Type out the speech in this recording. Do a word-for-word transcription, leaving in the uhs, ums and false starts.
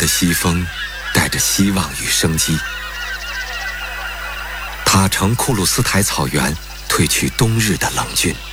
西风带着希望与生机。塔城库鲁斯台草原褪去冬日的冷峻。